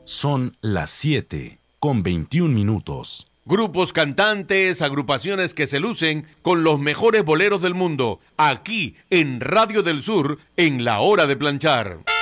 Son las 7:21. Grupos cantantes, agrupaciones que se lucen con los mejores boleros del mundo, aquí en Radio del Sur, en La Hora de Planchar.